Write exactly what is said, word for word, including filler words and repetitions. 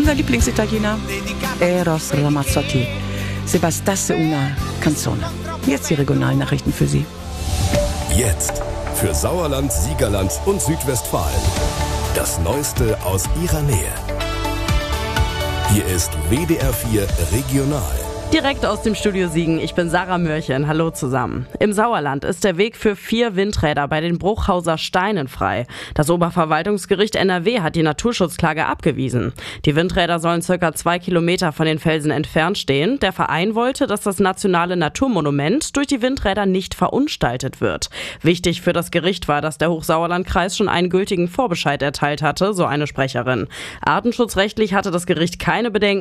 Unser Lieblingsitaliener, Eros Ramazzotti. Se bastasse una canzone. Jetzt die Regionalnachrichten für Sie. Jetzt für Sauerland, Siegerland und Südwestfalen. Das Neueste aus Ihrer Nähe. Hier ist W D R vier Regional. Direkt aus dem Studio Siegen, ich bin Sarah Mörchen, hallo zusammen. Im Sauerland ist der Weg für vier Windräder bei den Bruchhauser Steinen frei. Das Oberverwaltungsgericht N R W hat die Naturschutzklage abgewiesen. Die Windräder sollen circa zwei Kilometer von den Felsen entfernt stehen. Der Verein wollte, dass das nationale Naturmonument durch die Windräder nicht verunstaltet wird. Wichtig für das Gericht war, dass der Hochsauerlandkreis schon einen gültigen Vorbescheid erteilt hatte, so eine Sprecherin. Artenschutzrechtlich hatte das Gericht keine Bedenken.